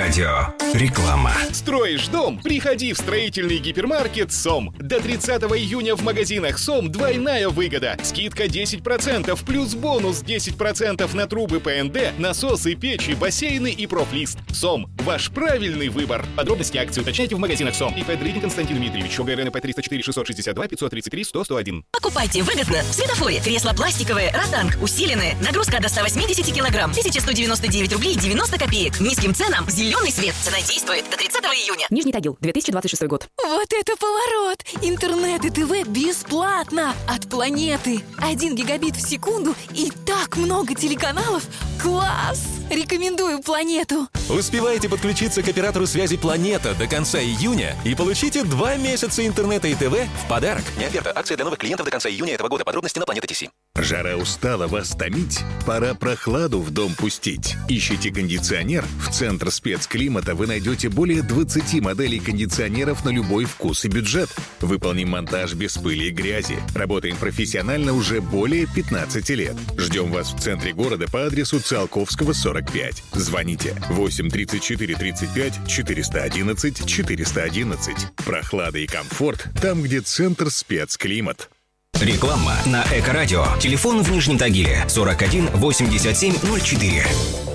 Эко-радио. Реклама. Строишь дом? Приходи в строительный гипермаркет «Сом». До 30 июня в магазинах «Сом» двойная выгода. Скидка 10% плюс бонус 10% на трубы ПНД, насосы, печи, бассейны и профлист. «Сом» – ваш правильный выбор. Подробности акции уточняйте в магазинах «Сом». ИП Дридин Константин Дмитриевич. ОГРН ИП 304 662 533 100 101. Покупайте выгодно в Светофоре. Кресла пластиковые, ротанг, усиленные. Нагрузка до 180 килограмм. 1199 рублей 90 копеек. Низким ценам зеленый свет. Цена действует до 30 июня. Нижний Тагил, 2026 год. Вот это поворот! Интернет и ТВ бесплатно! От планеты! 1 гигабит в секунду и так много телеканалов! Класс! Рекомендую планету! Успевайте подключиться к оператору связи «Планета» до конца июня и получите 2 месяца интернета и ТВ в подарок. Не оферта. Акция для новых клиентов до конца июня этого года. Подробности на Планета.ТС. Жара устала вас томить? Пора прохладу в дом пустить. Ищите кондиционер? В Центр спецклимата вы найдете более 20 моделей кондиционеров на любой вкус и бюджет. Выполним монтаж без пыли и грязи. Работаем профессионально уже более 15 лет. Ждем вас в центре города по адресу Циолковского, 45. Звоните 8 34 35 411 411. Прохлада и комфорт там, где Центр спецклимат. Реклама на Эко-радио. Телефон в Нижнем Тагиле 41 87 04.